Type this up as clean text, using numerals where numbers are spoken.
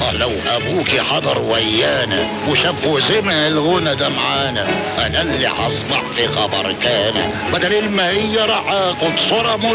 لو ابوكي حضر ويانا وشاف وسمع الغنى ده معانا، انا اللي هصبح في خبر كان، بدل ما هي راح اخد صورة